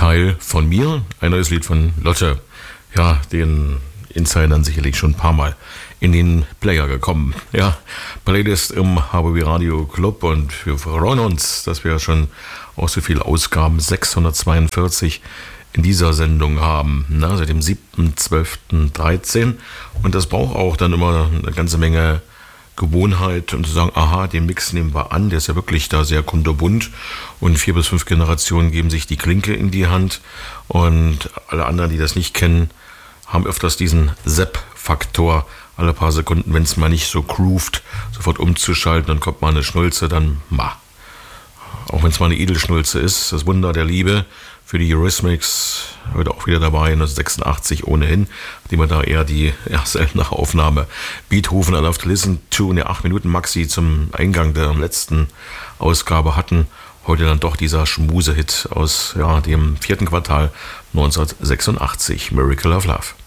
Teil von mir, ein neues Lied von Lotte. Ja, den Insidern sicherlich schon ein paar Mal in den Player gekommen. Ja, Playlist im HBB Radio Club und wir freuen uns, dass wir schon auch so viele Ausgaben 642 in dieser Sendung haben, seit dem 7.12.13. Und das braucht auch dann immer eine ganze Menge Gewohnheit, um zu sagen, aha, den Mix nehmen wir an, der ist ja wirklich da sehr kunterbunt und 4 bis 5 Generationen geben sich die Klinke in die Hand und alle anderen, die das nicht kennen, haben öfters diesen Zapp-Faktor, alle paar Sekunden, wenn es mal nicht so groovt, sofort umzuschalten, dann kommt mal eine Schnulze, dann auch wenn es mal eine Edelschnulze ist, das Wunder der Liebe für die Eurythmics, heute auch wieder dabei, 1986 ohnehin, die man da eher die seltene Aufnahme Beethoven I Love to Listen to in der 8 Minuten Maxi zum Eingang der letzten Ausgabe hatten. Heute dann doch dieser Schmusehit aus dem 4. Quartal 1986, Miracle of Love.